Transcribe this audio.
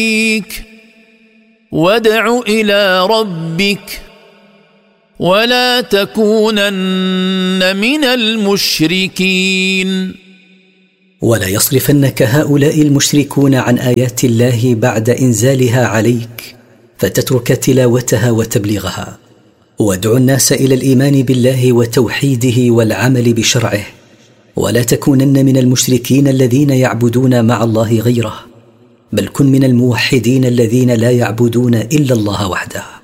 وادع إلى ربك ولا تكونن من المشركين. ولا يصرفنك هؤلاء المشركون عن آيات الله بعد إنزالها عليك فتترك تلاوتها وتبليغها. وادع الناس إلى الإيمان بالله وتوحيده والعمل بشرعه، ولا تكونن من المشركين الذين يعبدون مع الله غيره، بل كن من الموحدين الذين لا يعبدون إلا الله وحده.